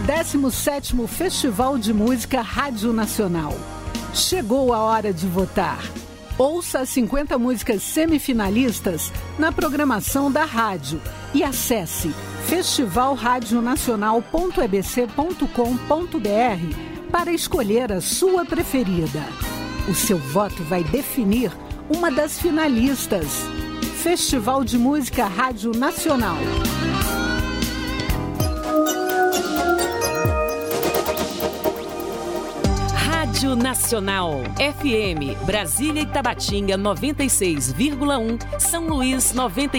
17º Festival de Música Rádio Nacional. Chegou a hora de votar. Ouça as 50 músicas semifinalistas na programação da rádio e acesse festivalradionacional.ebc.com.br para escolher a sua preferida. O seu voto vai definir uma das finalistas. Festival de Música Rádio Nacional. Rádio Nacional, FM, Brasília e Tabatinga 96,1, São Luís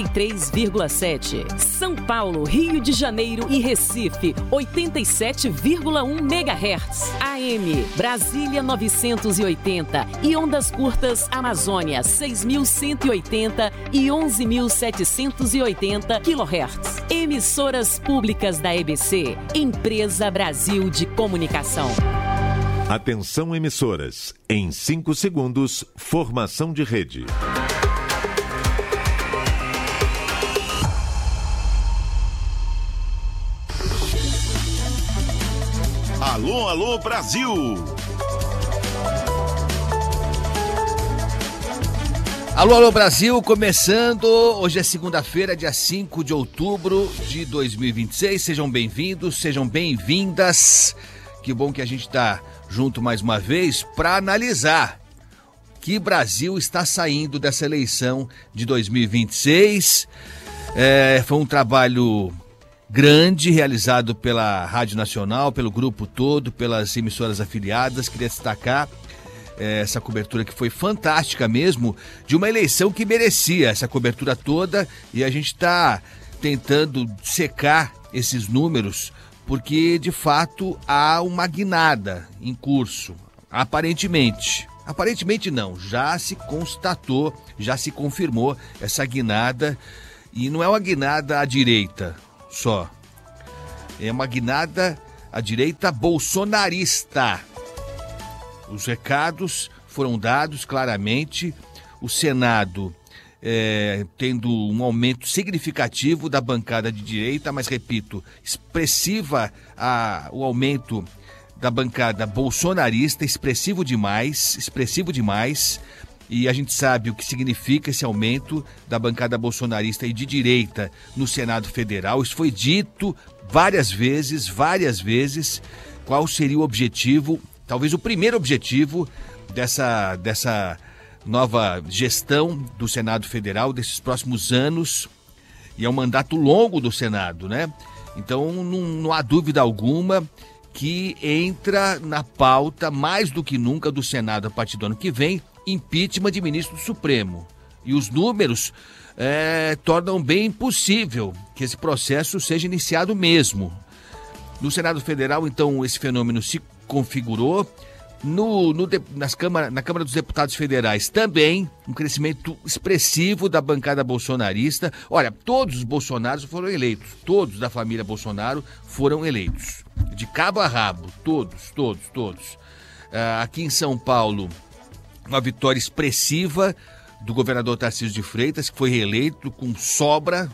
93,7, São Paulo, Rio de Janeiro e Recife 87,1 MHz, AM, Brasília 980 e ondas curtas Amazônia 6.180 e 11.780 kHz. Emissoras públicas da EBC, Empresa Brasil de Comunicação. Atenção emissoras, em 5 segundos, formação de rede. Alô, alô, Brasil! Alô, alô, Brasil, começando, hoje é segunda-feira, dia 5 de outubro de 2026, sejam bem-vindos, sejam bem-vindas, que bom que a gente está junto mais uma vez para analisar que Brasil está saindo dessa eleição de 2026. Foi um trabalho grande realizado pela Rádio Nacional, pelo grupo todo, pelas emissoras afiliadas. Queria destacar essa cobertura que foi fantástica mesmo, de uma eleição que merecia essa cobertura toda, e a gente está tentando secar esses números porque, de fato, há uma guinada em curso, aparentemente. Aparentemente não, já se constatou, já se confirmou essa guinada, e não é uma guinada à direita só, é uma guinada à direita bolsonarista. Os recados foram dados claramente, o Senado tendo um aumento significativo da bancada de direita, mas repito, expressiva o aumento da bancada bolsonarista, expressivo demais, e a gente sabe o que significa esse aumento da bancada bolsonarista e de direita no Senado Federal. Isso foi dito várias vezes, qual seria o objetivo, talvez o primeiro objetivo dessa nova gestão do Senado Federal, desses próximos anos, e é um mandato longo do Senado, né? Então não há dúvida alguma que entra na pauta, mais do que nunca, do Senado a partir do ano que vem, impeachment de ministro do Supremo. E os números tornam bem impossível que esse processo seja iniciado mesmo. No Senado Federal, então, esse fenômeno se configurou. Na Câmara dos Deputados Federais também, um crescimento expressivo da bancada bolsonarista. Olha, todos os Bolsonaros foram eleitos, todos da família Bolsonaro foram eleitos, de cabo a rabo, todos. Aqui em São Paulo, uma vitória expressiva do governador Tarcísio de Freitas, que foi reeleito com sobra.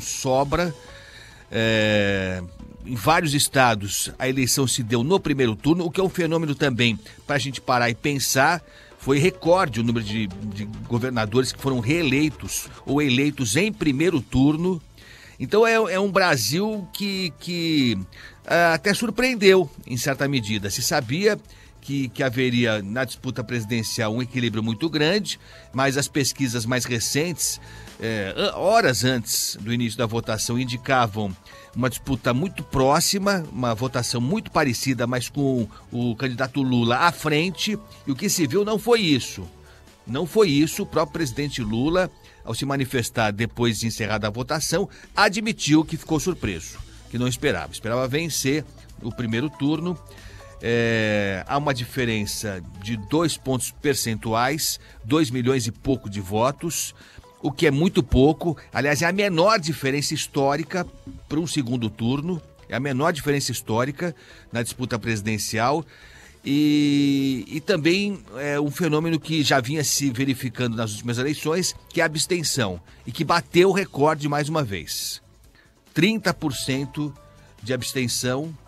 Em vários estados a eleição se deu no primeiro turno, o que é um fenômeno também para a gente parar e pensar. Foi recorde o número de governadores que foram reeleitos ou eleitos em primeiro turno. Então é um Brasil que até surpreendeu em certa medida. Se sabia que haveria na disputa presidencial um equilíbrio muito grande, mas as pesquisas mais recentes, horas antes do início da votação, indicavam uma disputa muito próxima, uma votação muito parecida, mas com o candidato Lula à frente, e o que se viu não foi isso. Não foi isso. O próprio presidente Lula, ao se manifestar depois de encerrada a votação, admitiu que ficou surpreso, que não esperava vencer o primeiro turno. Há uma diferença de 2 pontos percentuais, 2 milhões e pouco de votos, o que é muito pouco. Aliás, é a menor diferença histórica para um segundo turno, é a menor diferença histórica na disputa presidencial, e também é um fenômeno que já vinha se verificando nas últimas eleições, que é a abstenção, e que bateu o recorde mais uma vez. 30% de abstenção.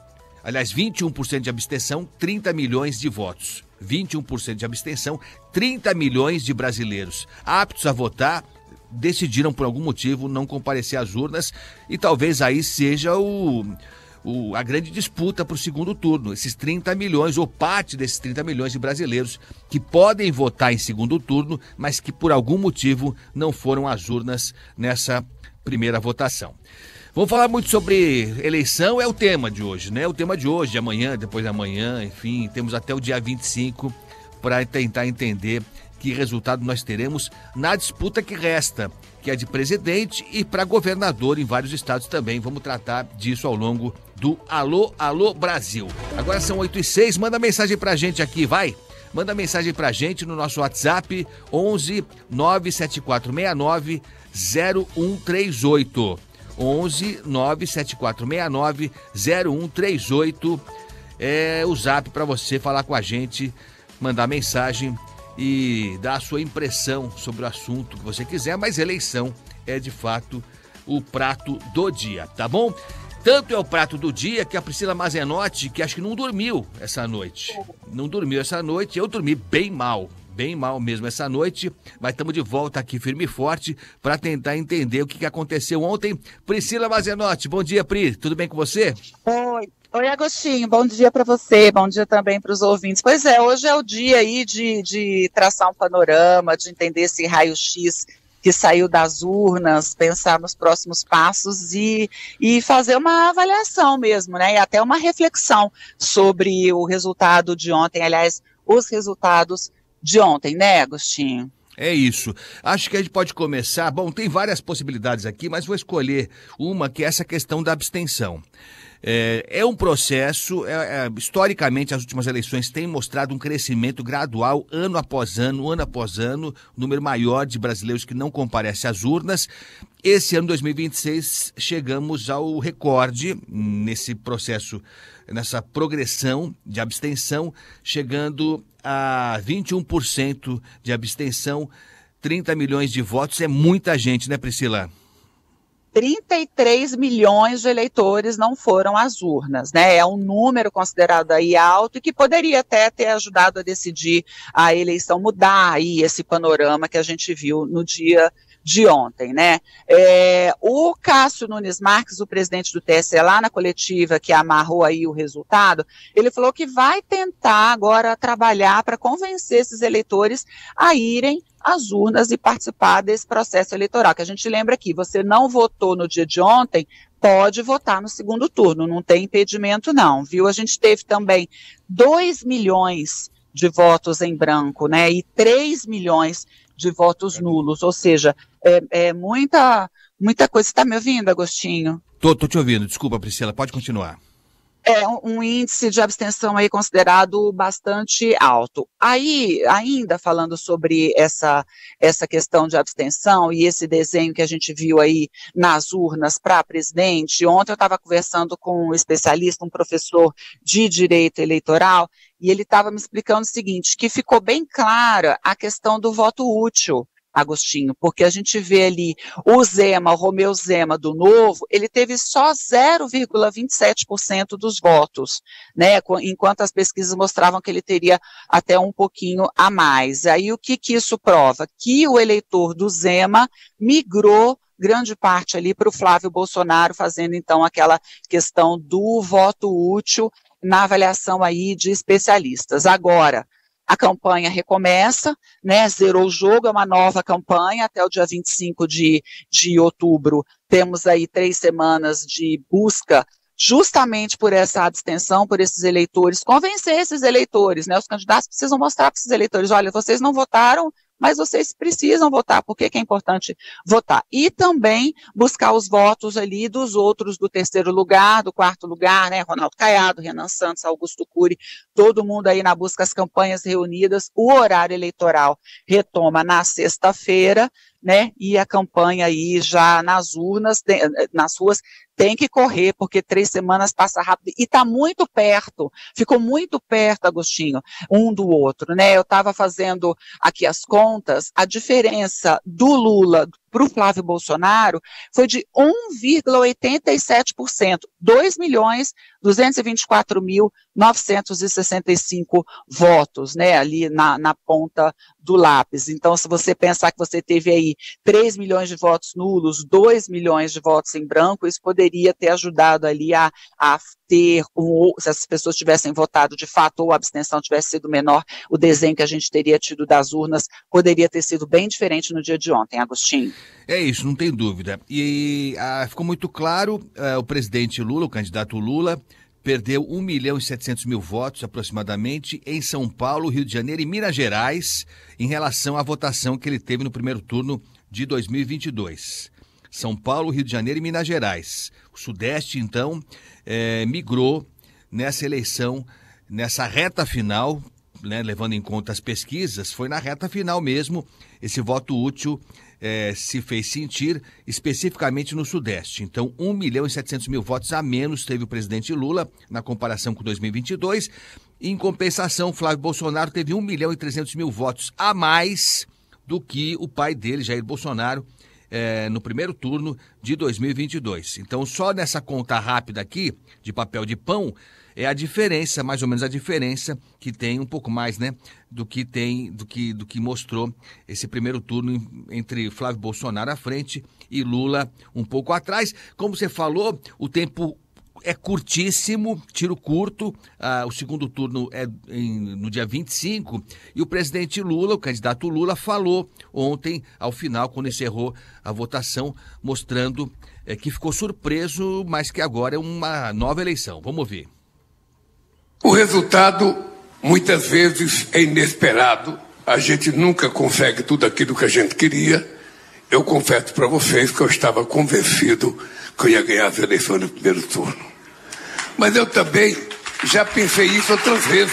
aliás, 21% de abstenção, 30 milhões de votos. 21% de abstenção, 30 milhões de brasileiros aptos a votar decidiram por algum motivo não comparecer às urnas e talvez aí seja a grande disputa para o segundo turno. Esses 30 milhões ou parte desses 30 milhões de brasileiros que podem votar em segundo turno, mas que por algum motivo não foram às urnas nessa primeira votação. Vamos falar muito sobre eleição, é o tema de hoje, né? O tema de hoje, de amanhã, depois de amanhã, enfim, temos até o dia 25 para tentar entender que resultado nós teremos na disputa que resta, que é de presidente e para governador em vários estados também. Vamos tratar disso ao longo do Alô, Alô Brasil. Agora são 8h06, manda mensagem pra gente aqui, vai! Manda mensagem pra gente no nosso WhatsApp 11 97469 0138. 11 97469 0138 é o zap para você falar com a gente, mandar mensagem e dar a sua impressão sobre o assunto que você quiser, mas eleição é de fato o prato do dia, tá bom? Tanto é o prato do dia que a Priscila Mazenotti, que acho que não dormiu essa noite, eu dormi bem mal mesmo essa noite, mas estamos de volta aqui firme e forte para tentar entender o que aconteceu ontem. Priscila Mazenotti, bom dia, Pri, tudo bem com você? Oi, Agostinho, bom dia para você, bom dia também para os ouvintes. Pois é, hoje é o dia aí de traçar um panorama, de entender esse raio-x que saiu das urnas, pensar nos próximos passos e fazer uma avaliação mesmo, né? E até uma reflexão sobre o resultado de ontem, aliás, os resultados de ontem, né, Agostinho? É isso. Acho que a gente pode começar. Bom, tem várias possibilidades aqui, mas vou escolher uma que é essa questão da abstenção. É um processo, historicamente as últimas eleições têm mostrado um crescimento gradual, ano após ano, número maior de brasileiros que não comparecem às urnas. Esse ano 2026 chegamos ao recorde nesse processo, nessa progressão de abstenção, chegando a 21% de abstenção, 30 milhões de votos, é muita gente, né, Priscila? 33 milhões de eleitores não foram às urnas, né? É um número considerado aí alto e que poderia até ter ajudado a decidir a eleição, mudar aí esse panorama que a gente viu no dia de ontem, né? O Cássio Nunes Marques, o presidente do TSE, lá na coletiva que amarrou aí o resultado, ele falou que vai tentar agora trabalhar para convencer esses eleitores a irem às urnas e participar desse processo eleitoral, que a gente lembra aqui, você não votou no dia de ontem, pode votar no segundo turno, não tem impedimento não, viu? A gente teve também 2 milhões de votos em branco, né, e 3 milhões de votos nulos, ou seja, muita coisa. Você está me ouvindo, Agostinho? Tô te ouvindo, desculpa, Priscila, pode continuar. É um índice de abstenção aí considerado bastante alto. Aí, ainda falando sobre essa questão de abstenção e esse desenho que a gente viu aí nas urnas para presidente, ontem eu estava conversando com um especialista, um professor de direito eleitoral, e ele estava me explicando o seguinte, que ficou bem clara a questão do voto útil, Agostinho, porque a gente vê ali o Zema, o Romeu Zema do Novo, ele teve só 0,27% dos votos, né, enquanto as pesquisas mostravam que ele teria até um pouquinho a mais. Aí o que isso prova? Que o eleitor do Zema migrou grande parte ali para o Flávio Bolsonaro, fazendo então aquela questão do voto útil na avaliação aí de especialistas. Agora, a campanha recomeça, né, zerou o jogo, é uma nova campanha, até o dia 25 de outubro, temos aí 3 semanas de busca, justamente por essa abstenção, por esses eleitores, convencer esses eleitores, né, os candidatos precisam mostrar para esses eleitores, olha, vocês não votaram, mas vocês precisam votar, por que é importante votar? E também buscar os votos ali dos outros do terceiro lugar, do quarto lugar, né, Ronaldo Caiado, Renan Santos, Augusto Cury, todo mundo aí na busca, as campanhas reunidas, o horário eleitoral retoma na sexta-feira, né, e a campanha aí já nas urnas, nas ruas, tem que correr, porque 3 semanas passa rápido, e está muito perto, ficou muito perto, Agostinho, um do outro, né, eu estava fazendo aqui as contas, a diferença do Lula para o Flávio Bolsonaro foi de 1,87%, 2.224.965 votos, né, ali na ponta do lápis. Então, se você pensar que você teve aí 3 milhões de votos nulos, 2 milhões de votos em branco, isso poderia ter ajudado ali a ter, se as pessoas tivessem votado de fato ou a abstenção tivesse sido menor, o desenho que a gente teria tido das urnas poderia ter sido bem diferente no dia de ontem, Agostinho. É isso, não tem dúvida. E ficou muito claro, o presidente Lula, o candidato Lula, perdeu 1.700.000 votos aproximadamente em São Paulo, Rio de Janeiro e Minas Gerais em relação à votação que ele teve no primeiro turno de 2022. São Paulo, Rio de Janeiro e Minas Gerais. O Sudeste, então, migrou nessa eleição, nessa reta final, né, levando em conta as pesquisas, foi na reta final mesmo, esse voto útil se fez sentir especificamente no Sudeste. Então, 1.700.000 votos a menos teve o presidente Lula na comparação com 2022. Em compensação, Flávio Bolsonaro teve 1.300.000 votos a mais do que o pai dele, Jair Bolsonaro, no primeiro turno de 2022. Então, só nessa conta rápida aqui, de papel de pão, é a diferença, mais ou menos a diferença, que tem um pouco mais, né, do que mostrou esse primeiro turno entre Flávio Bolsonaro à frente e Lula um pouco atrás. Como você falou, o tempo é curtíssimo, tiro curto, o segundo turno é no dia 25, e o presidente Lula, o candidato Lula, falou ontem, ao final, quando encerrou a votação, mostrando que ficou surpreso, mas que agora é uma nova eleição. Vamos ouvir. O resultado, muitas vezes, é inesperado. A gente nunca consegue tudo aquilo que a gente queria. Eu confesso para vocês que eu estava convencido que eu ia ganhar as eleições no primeiro turno. Mas eu também já pensei isso outras vezes.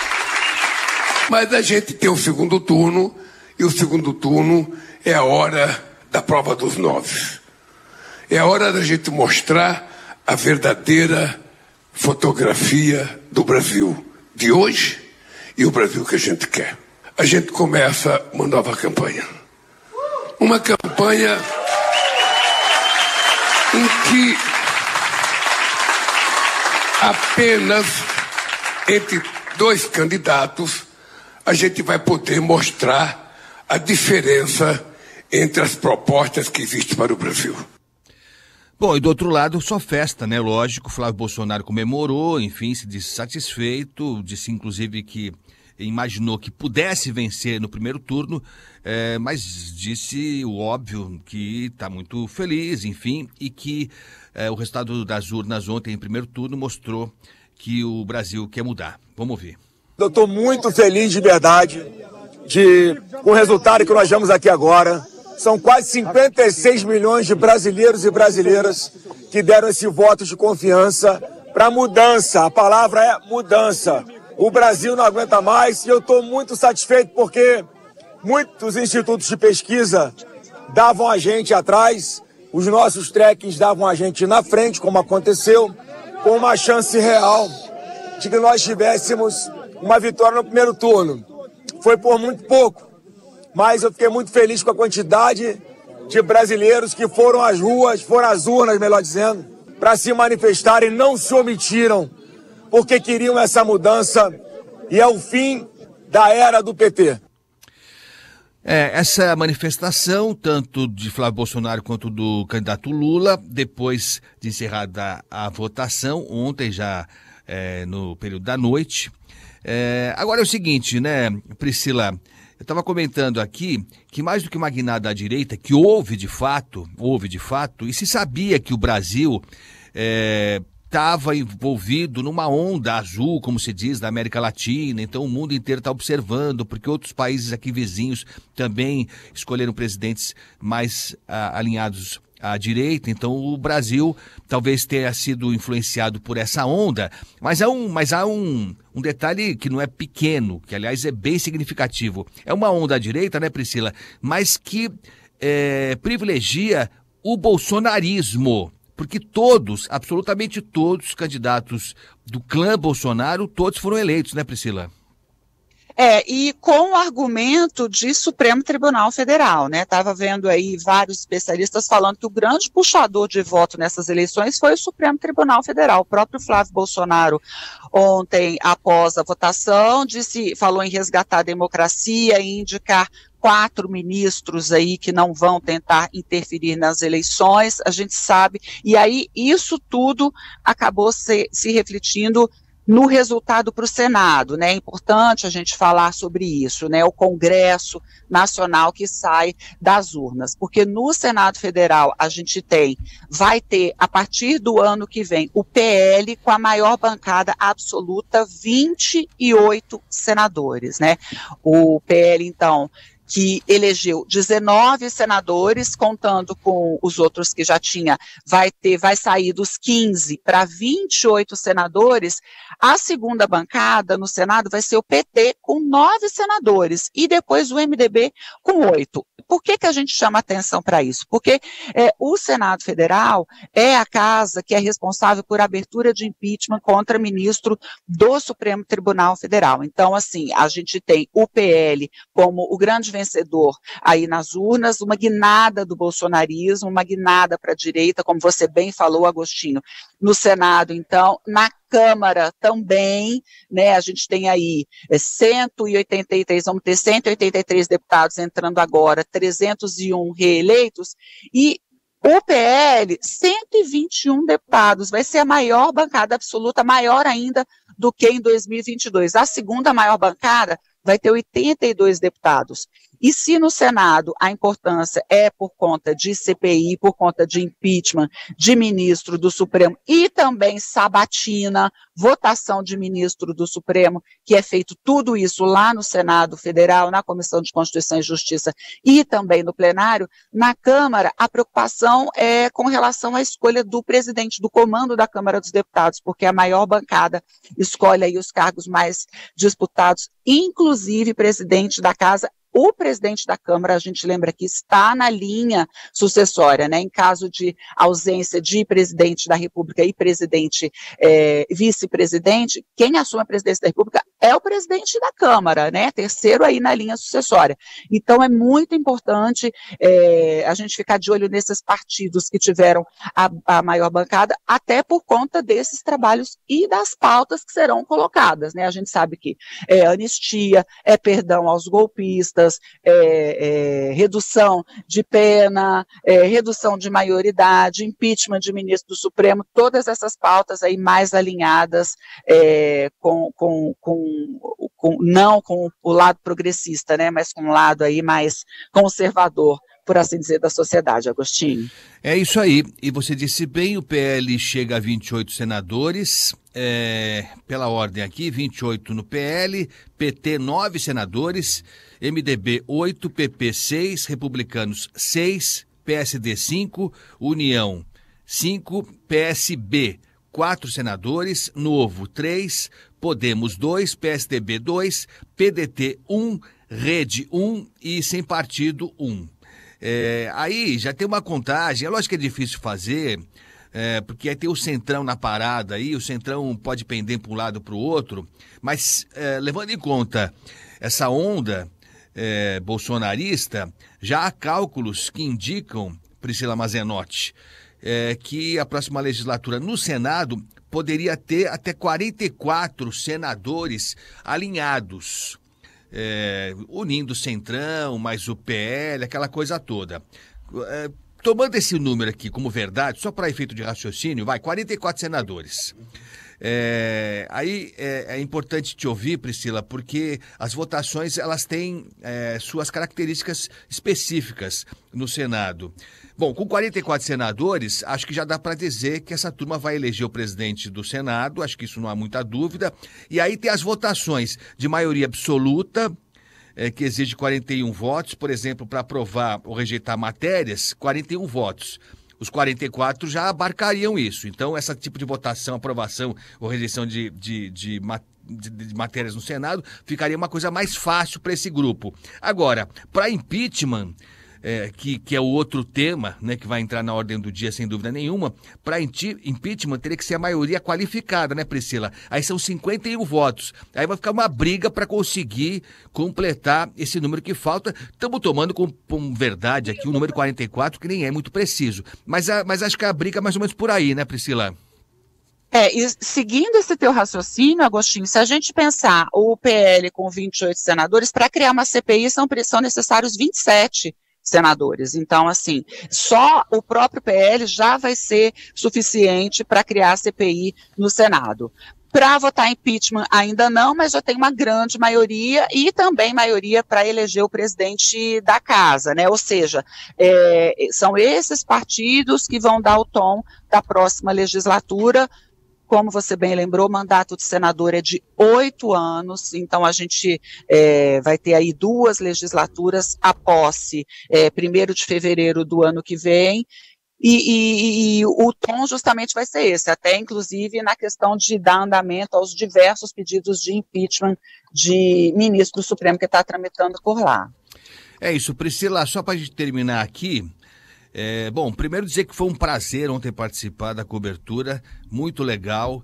Mas a gente tem o segundo turno, e o segundo turno é a hora da prova dos 9. É a hora da gente mostrar a verdadeira fotografia do Brasil de hoje e o Brasil que a gente quer. A gente começa uma nova campanha. Uma campanha em que apenas entre 2 candidatos a gente vai poder mostrar a diferença entre as propostas que existem para o Brasil. Bom, e do outro lado, só festa, né? Lógico, Flávio Bolsonaro comemorou, enfim, se disse satisfeito, disse inclusive que imaginou que pudesse vencer no primeiro turno, mas disse o óbvio que está muito feliz, enfim, e que o resultado das urnas ontem em primeiro turno mostrou que o Brasil quer mudar. Vamos ouvir. Eu estou muito feliz de verdade com o resultado que nós vemos aqui agora. São quase 56 milhões de brasileiros e brasileiras que deram esse voto de confiança para mudança. A palavra é mudança. O Brasil não aguenta mais e eu estou muito satisfeito porque muitos institutos de pesquisa davam a gente atrás, os nossos trackings davam a gente na frente, como aconteceu, com uma chance real de que nós tivéssemos uma vitória no primeiro turno. Foi por muito pouco. Mas eu fiquei muito feliz com a quantidade de brasileiros que foram às ruas, foram às urnas, melhor dizendo, para se manifestarem, não se omitiram, porque queriam essa mudança e é o fim da era do PT. Essa manifestação, tanto de Flávio Bolsonaro quanto do candidato Lula, depois de encerrada a votação, ontem já no período da noite. Agora é o seguinte, né, Priscila? Eu estava comentando aqui que mais do que uma guinada à direita, que houve de fato, e se sabia que o Brasil estava envolvido numa onda azul, como se diz, da América Latina, então o mundo inteiro está observando, porque outros países aqui vizinhos também escolheram presidentes mais alinhados à direita, então o Brasil talvez tenha sido influenciado por essa onda, mas há um detalhe que não é pequeno, que aliás é bem significativo. É uma onda à direita, né, Priscila, mas que privilegia o bolsonarismo, porque todos, absolutamente todos os candidatos do clã Bolsonaro, todos foram eleitos, né, Priscila? E com o argumento de Supremo Tribunal Federal, né? Estava vendo aí vários especialistas falando que o grande puxador de voto nessas eleições foi o Supremo Tribunal Federal. O próprio Flávio Bolsonaro, ontem, após a votação, falou em resgatar a democracia e indicar 4 ministros aí que não vão tentar interferir nas eleições, a gente sabe, e aí isso tudo acabou se refletindo no resultado para o Senado, né? É importante a gente falar sobre isso, né? O Congresso Nacional que sai das urnas, porque no Senado Federal a gente vai ter, a partir do ano que vem, o PL com a maior bancada absoluta, 28 senadores, né? O PL, então, que elegeu 19 senadores, contando com os outros que já tinha, vai sair dos 15 para 28 senadores. A segunda bancada no Senado vai ser o PT com 9 senadores e depois o MDB com 8. Por que a gente chama atenção para isso? Porque o Senado Federal é a casa que é responsável por abertura de impeachment contra ministro do Supremo Tribunal Federal. Então, assim, a gente tem o PL como o grande vencedor aí nas urnas, uma guinada do bolsonarismo, uma guinada para a direita, como você bem falou, Agostinho, no Senado, então, na Câmara também, né, a gente tem aí 183, vamos ter 183 deputados entrando agora, 301 reeleitos, e o PL, 121 deputados, vai ser a maior bancada absoluta, maior ainda do que em 2022. A segunda maior bancada vai ter 82 deputados. E se no Senado a importância é por conta de CPI, por conta de impeachment de ministro do Supremo e também sabatina, votação de ministro do Supremo, que é feito tudo isso lá no Senado Federal, na Comissão de Constituição e Justiça e também no plenário, na Câmara a preocupação é com relação à escolha do presidente do comando da Câmara dos Deputados, porque a maior bancada escolhe aí os cargos mais disputados, inclusive presidente da Casa. O presidente da Câmara, a gente lembra que está na linha sucessória, né? Em caso de ausência de presidente da República e vice-presidente, quem assume a presidência da República é o presidente da Câmara, né? Terceiro aí na linha sucessória. Então é muito importante a gente ficar de olho nesses partidos que tiveram a maior bancada, até por conta desses trabalhos e das pautas que serão colocadas, né? A gente sabe que é anistia, é perdão aos golpistas, redução de pena, redução de maioridade, impeachment de ministro do Supremo, todas essas pautas aí mais alinhadas não com o lado progressista, né, mas com o lado aí mais conservador, por assim dizer, da sociedade, Agostinho. É isso aí, e você disse bem, o PL chega a 28 senadores, pela ordem aqui, 28 no PL, PT 9 senadores, MDB 8, PP 6, Republicanos 6, PSD 5, União 5, PSB 4 senadores, Novo 3, Podemos 2, PSDB 2, PDT 1, Rede 1 e Sem Partido 1. Aí já tem uma contagem, é lógico que é difícil fazer, porque aí tem o Centrão na parada aí, o Centrão pode pender para um lado para o outro, mas levando em conta essa onda bolsonarista, já há cálculos que indicam, Priscila Mazenotti, que a próxima legislatura no Senado poderia ter até 44 senadores alinhados, unindo o Centrão, mais o PL, aquela coisa toda. Tomando esse número aqui como verdade, só para efeito de raciocínio, 44 senadores. Aí é importante te ouvir, Priscila, porque as votações elas têm suas características específicas no Senado. Bom, com 44 senadores, acho que já dá para dizer que essa turma vai eleger o presidente do Senado, acho que isso não há muita dúvida. E aí tem as votações de maioria absoluta, que exige 41 votos, por exemplo, para aprovar ou rejeitar matérias, 41 votos. Os 44 já abarcariam isso. Então, esse tipo de votação, aprovação ou rejeição de matérias no Senado ficaria uma coisa mais fácil para esse grupo. Agora, para impeachment, que é o outro tema, né, que vai entrar na ordem do dia sem dúvida nenhuma, para impeachment teria que ser a maioria qualificada, né, Priscila? Aí são 51 votos. Aí vai ficar uma briga para conseguir completar esse número que falta. Estamos tomando como verdade aqui o número 44, que nem é muito preciso. Mas acho que a briga é mais ou menos por aí, né, Priscila? E seguindo esse teu raciocínio, Agostinho, se a gente pensar o PL com 28 senadores, para criar uma CPI são necessários 27 senadores. Então, assim, só o próprio PL já vai ser suficiente para criar a CPI no Senado. Para votar impeachment ainda não, mas já tem uma grande maioria e também maioria para eleger o presidente da casa, né? Ou seja, são esses partidos que vão dar o tom da próxima legislatura. Como você bem lembrou, o mandato de senador é de 8 anos, então a gente vai ter aí 2 legislaturas, a posse 1º de fevereiro do ano que vem, e o tom justamente vai ser esse, até inclusive na questão de dar andamento aos diversos pedidos de impeachment de ministro do Supremo que está tramitando por lá. É isso, Priscila, só para a gente terminar aqui, bom, primeiro dizer que foi um prazer ontem participar da cobertura, muito legal,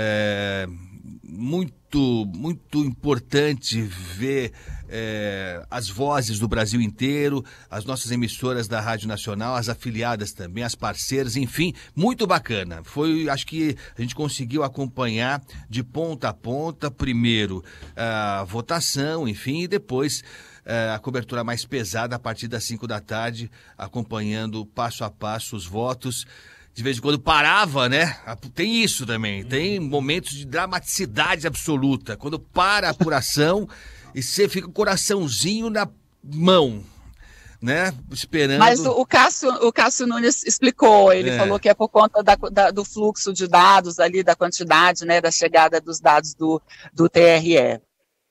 muito importante ver as vozes do Brasil inteiro, as nossas emissoras da Rádio Nacional, as afiliadas também, as parceiras, enfim, muito bacana. Acho que a gente conseguiu acompanhar de ponta a ponta, primeiro a votação, enfim, e depois a cobertura mais pesada a partir das 5 da tarde, acompanhando passo a passo os votos. De vez em quando parava, né? Tem isso também, tem momentos de dramaticidade absoluta. Quando para a apuração e você fica com o coraçãozinho na mão, né? Esperando. Mas o Cássio Nunes explicou, ele falou que é por conta do fluxo de dados ali, da quantidade, né? Da chegada dos dados do TRE.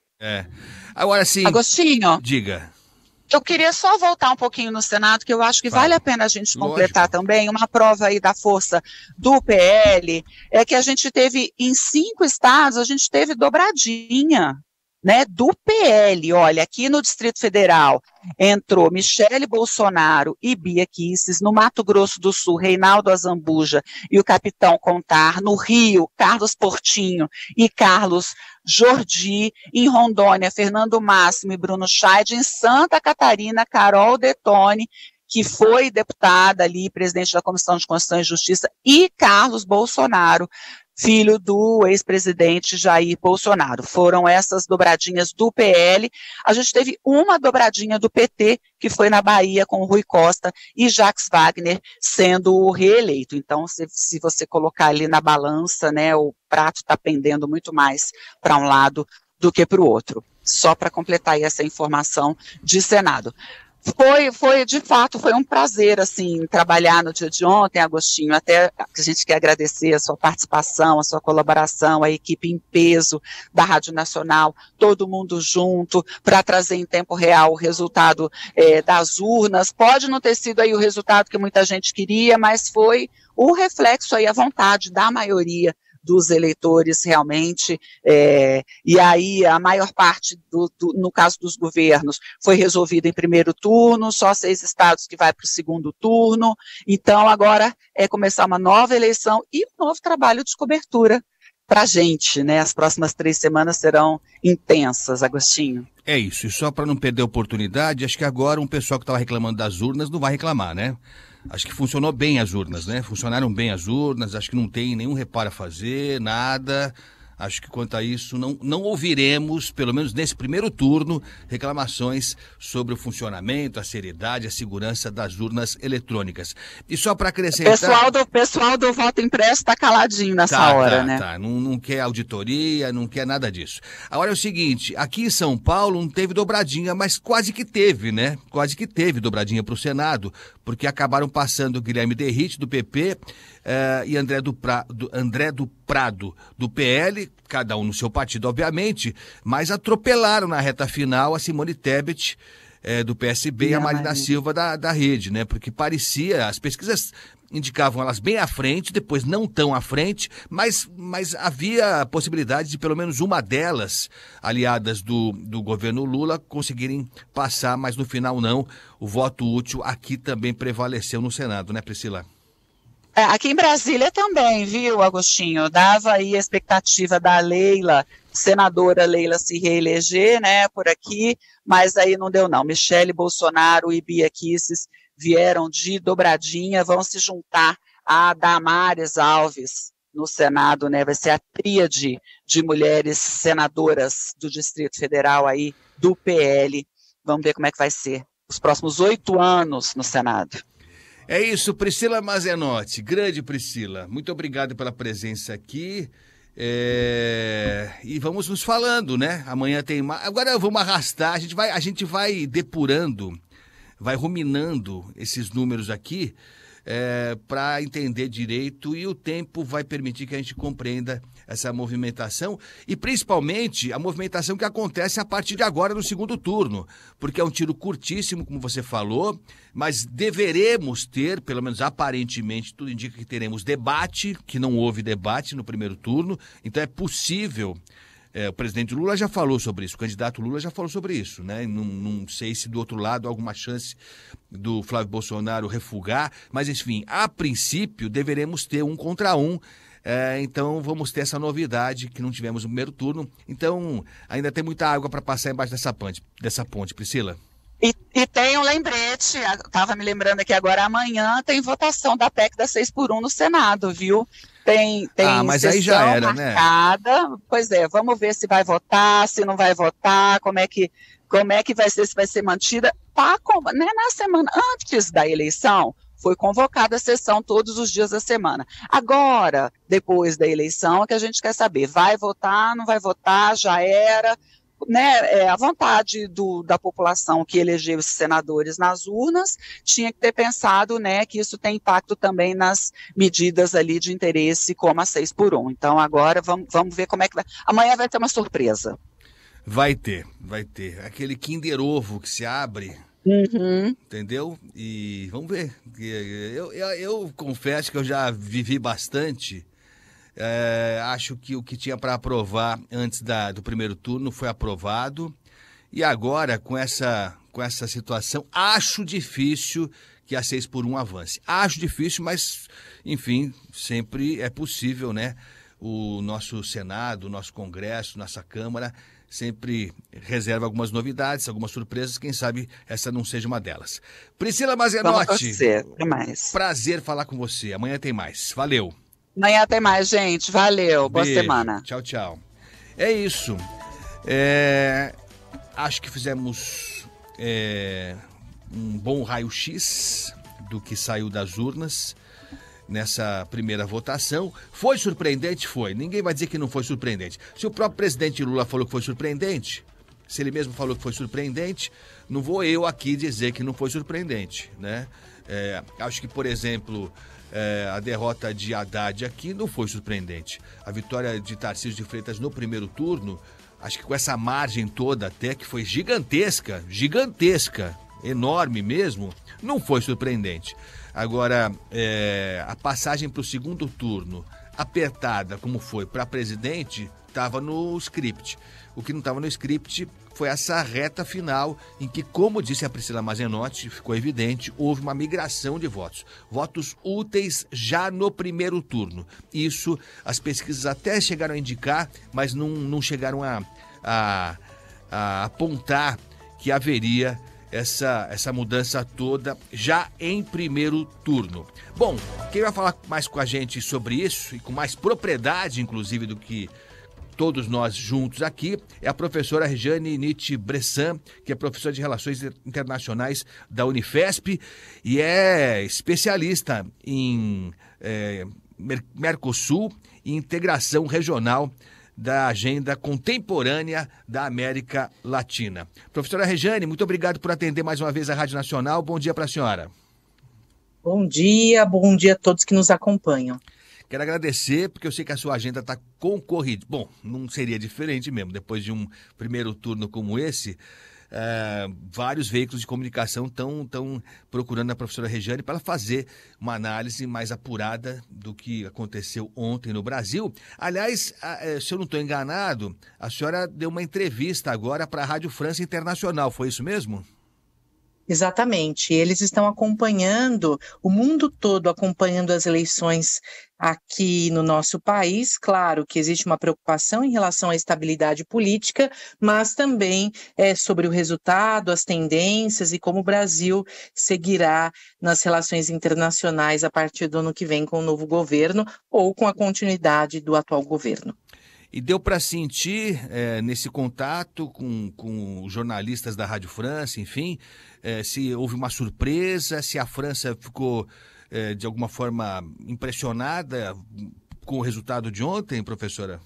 Agora sim. Agostinho. Diga. Eu queria só voltar um pouquinho no Senado, que eu acho que vale a pena a gente completar também, uma prova aí da força do PL, é que a gente teve, em 5 estados, a gente teve dobradinha, né, do PL. Olha, aqui no Distrito Federal entrou Michele Bolsonaro e Bia Kicis, no Mato Grosso do Sul, Reinaldo Azambuja e o Capitão Contar, no Rio, Carlos Portinho e Carlos Jordi, em Rondônia, Fernando Máximo e Bruno Scheid, em Santa Catarina, Carol Detone, que foi deputada ali, presidente da Comissão de Constituição e Justiça, e Carlos Bolsonaro, filho do ex-presidente Jair Bolsonaro. Foram essas dobradinhas do PL. A gente teve uma dobradinha do PT, que foi na Bahia com o Rui Costa e Jacques Wagner sendo reeleito. Então, se você colocar ali na balança, né, o prato está pendendo muito mais para um lado do que para o outro. Só para completar aí essa informação de Senado. De fato, foi um prazer, assim, trabalhar no dia de ontem, Agostinho, até a gente quer agradecer a sua participação, a sua colaboração, a equipe em peso da Rádio Nacional, todo mundo junto, para trazer em tempo real o resultado das urnas. Pode não ter sido aí o resultado que muita gente queria, mas foi o reflexo aí, a vontade da maioria dos eleitores realmente, e aí a maior parte, no caso dos governos, foi resolvida em primeiro turno, só 6 estados que vai para o segundo turno, então agora é começar uma nova eleição e um novo trabalho de cobertura para a gente, né? As próximas 3 semanas serão intensas, Agostinho. É isso, e só para não perder a oportunidade, acho que agora um pessoal que estava reclamando das urnas não vai reclamar, né? Acho que funcionou bem as urnas, né? Funcionaram bem as urnas, acho que não tem nenhum reparo a fazer, nada. Acho que quanto a isso não ouviremos, pelo menos nesse primeiro turno, reclamações sobre o funcionamento, a seriedade, a segurança das urnas eletrônicas. E só para acrescentar... O pessoal do voto impresso está caladinho nessa hora, né? Não quer auditoria, não quer nada disso. Agora é o seguinte, aqui em São Paulo não teve dobradinha, mas quase que teve, né? Quase que teve dobradinha para o Senado, porque acabaram passando o Guilherme Derrite, do PP, e André do Prado, do PL, cada um no seu partido, obviamente, mas atropelaram na reta final a Simone Tebet, do PSB e a Marina Silva da Rede, né? Porque parecia, as pesquisas indicavam elas bem à frente, depois não tão à frente, mas havia a possibilidade de pelo menos uma delas, aliadas do governo Lula, conseguirem passar, mas no final não. O voto útil aqui também prevaleceu no Senado, né, Priscila? Aqui em Brasília também, viu, Agostinho? Dava aí a expectativa da Leila, senadora Leila, se reeleger, né, por aqui, mas aí não deu não. Michele Bolsonaro e Bia Kicis vieram de dobradinha, vão se juntar a Damares Alves no Senado, né, vai ser a tríade de mulheres senadoras do Distrito Federal aí, do PL. Vamos ver como é que vai ser os próximos 8 anos no Senado. É isso, Priscila Mazenotti, grande Priscila, muito obrigado pela presença aqui, e vamos nos falando, né? Amanhã tem mais, agora vamos arrastar, a gente vai depurando, vai ruminando esses números aqui, para entender direito, e o tempo vai permitir que a gente compreenda essa movimentação e principalmente a movimentação que acontece a partir de agora no segundo turno, porque é um tiro curtíssimo, como você falou, mas deveremos ter, pelo menos aparentemente, tudo indica que teremos debate, que não houve debate no primeiro turno, então é possível. O presidente Lula já falou sobre isso, o candidato Lula já falou sobre isso, né? Não sei se do outro lado há alguma chance do Flávio Bolsonaro refugar, mas enfim, a princípio deveremos ter 1 contra 1, então vamos ter essa novidade que não tivemos no primeiro turno, então ainda tem muita água para passar embaixo dessa ponte, Priscila. E tem um lembrete, estava me lembrando aqui agora, amanhã tem votação da PEC da 6x1 no Senado, viu? Tem mas aí já era, marcada, né? Pois é, vamos ver se vai votar, se não vai votar, como é que vai ser, se vai ser mantida. Né, na semana antes da eleição, foi convocada a sessão todos os dias da semana. Agora, depois da eleição, é que a gente quer saber, vai votar, não vai votar, já era, né, a vontade da população que elegeu esses senadores nas urnas tinha que ter pensado, né, que isso tem impacto também nas medidas ali de interesse como a 6x1. Então agora vamos ver como é que vai. Amanhã vai ter uma surpresa. Vai ter. Aquele Kinder Ovo que se abre, entendeu? E vamos ver. Eu confesso que eu já vivi bastante. Acho que o que tinha para aprovar antes do primeiro turno foi aprovado, e agora com essa situação acho difícil que a 6x1 avance. Acho difícil, mas enfim, sempre é possível, né? O nosso Senado, o nosso Congresso, nossa Câmara sempre reserva algumas novidades, algumas surpresas, quem sabe essa não seja uma delas. Priscila Mazenotti, prazer falar com você, amanhã tem mais, valeu. Amanhã tem mais, gente. Valeu. Boa Beijo. Semana. Tchau, tchau. É isso. Acho que fizemos um bom raio-x do que saiu das urnas nessa primeira votação. Foi surpreendente? Foi. Ninguém vai dizer que não foi surpreendente. Se o próprio presidente Lula falou que foi surpreendente, se ele mesmo falou que foi surpreendente, não vou eu aqui dizer que não foi surpreendente, né? Acho que, por exemplo, a derrota de Haddad aqui não foi surpreendente. A vitória de Tarcísio de Freitas no primeiro turno, acho que com essa margem toda até que foi gigantesca, enorme mesmo, não foi surpreendente. Agora, a passagem para o segundo turno, apertada como foi para presidente, estava no script. O que não estava no script foi essa reta final em que, como disse a Priscila Mazenotti, ficou evidente, houve uma migração de votos. Votos úteis já no primeiro turno. Isso as pesquisas até chegaram a indicar, mas não chegaram a apontar que haveria essa mudança toda já em primeiro turno. Bom, quem vai falar mais com a gente sobre isso, e com mais propriedade, inclusive, do que todos nós juntos aqui, é a professora Rejane Nietzsche Bressan, que é professora de Relações Internacionais da Unifesp e é especialista em Mercosul e integração regional da agenda contemporânea da América Latina. Professora Rejane, muito obrigado por atender mais uma vez a Rádio Nacional. Bom dia para a senhora. Bom dia a todos que nos acompanham. Quero agradecer, porque eu sei que a sua agenda está concorrida. Bom, não seria diferente mesmo, depois de um primeiro turno como esse, vários veículos de comunicação estão procurando a professora Rejane para fazer uma análise mais apurada do que aconteceu ontem no Brasil. Aliás, se eu não estou enganado, a senhora deu uma entrevista agora para a Rádio França Internacional, foi isso mesmo? Exatamente, eles estão acompanhando, o mundo todo acompanhando as eleições aqui no nosso país. Claro que existe uma preocupação em relação à estabilidade política, mas também sobre o resultado, as tendências e como o Brasil seguirá nas relações internacionais a partir do ano que vem com o novo governo ou com a continuidade do atual governo. E deu para sentir nesse contato com os jornalistas da Rádio França, enfim, se houve uma surpresa, se a França ficou de alguma forma impressionada com o resultado de ontem, professora?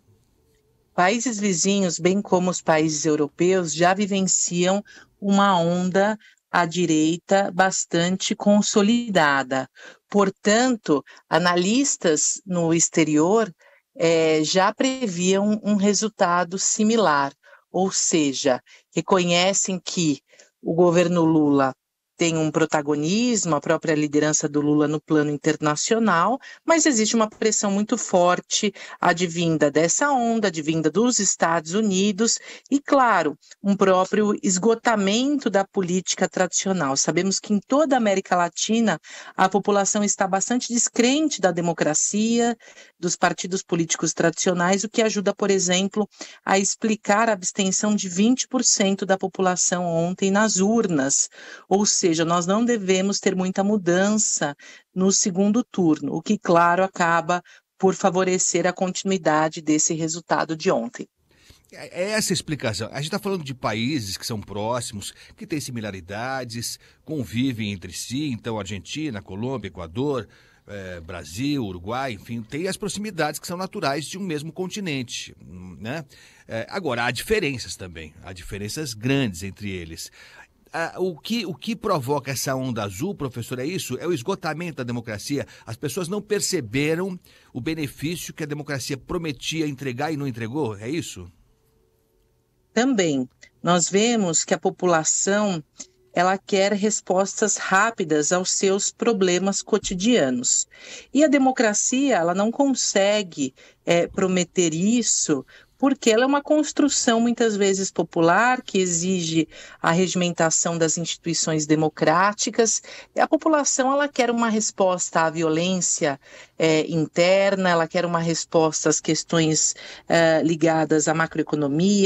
Países vizinhos, bem como os países europeus, já vivenciam uma onda à direita bastante consolidada. Portanto, analistas no exterior já previam um resultado similar, ou seja, reconhecem que o governo Lula tem um protagonismo, a própria liderança do Lula no plano internacional, mas existe uma pressão muito forte advinda dessa onda, advinda dos Estados Unidos e, claro, um próprio esgotamento da política tradicional. Sabemos que em toda a América Latina a população está bastante descrente da democracia, dos partidos políticos tradicionais, o que ajuda, por exemplo, a explicar a abstenção de 20% da população ontem nas urnas, ou seja, nós não devemos ter muita mudança no segundo turno, o que, claro, acaba por favorecer a continuidade desse resultado de ontem. É essa a explicação. A gente está falando de países que são próximos, que têm similaridades, convivem entre si, então Argentina, Colômbia, Equador, Brasil, Uruguai, enfim, tem as proximidades que são naturais de um mesmo continente, né? Agora, há diferenças também, há diferenças grandes entre eles. O que provoca essa onda azul, professor, é isso? É o esgotamento da democracia? As pessoas não perceberam o benefício que a democracia prometia entregar e não entregou? É isso? Também. Nós vemos que a população ela quer respostas rápidas aos seus problemas cotidianos. E a democracia ela não consegue prometer isso, porque ela é uma construção muitas vezes popular, que exige a regimentação das instituições democráticas. E a população ela quer uma resposta à violência interna, ela quer uma resposta às questões ligadas à macroeconomia,